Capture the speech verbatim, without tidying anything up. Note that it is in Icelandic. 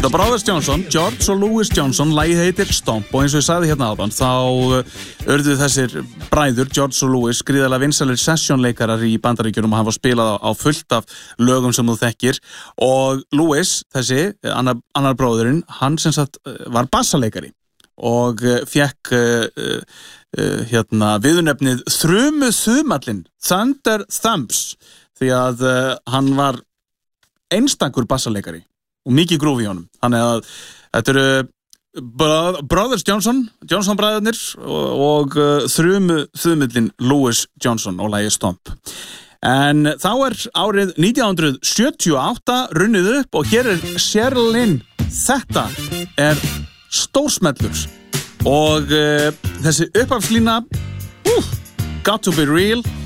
The Brothers Johnson, George og Louis Johnson, lagið heitir Stomp og eins og ég sagði hérna áðan þá urðu þessir bræður, George og Louis, gríðarlega vinsælir sessjónleikarar í Bandaríkjunum og hafa spilað á fullt af lögum sem þú þekkir og Louis, þessi, annar, annar bróðurinn, hann sem sagt var bassaleikari og fekk uh, uh, hérna, viðurnefnið þrumu þumallinn, Thunder Thumbs, því að uh, hann var einstakur bassaleikari og mikið grúf í honum. Þannig að þetta eru Brothers Johnson, Johnson bræðurnir og, og uh, þrumu þumallinn Louis Johnson og lagið Stomp. En þá er árið nítján hundruð sjötíu og átta runnið upp og hér er Cheryl Lynn. Þetta er stórsmellur og uh, þessi upphafslína uh, Got to be real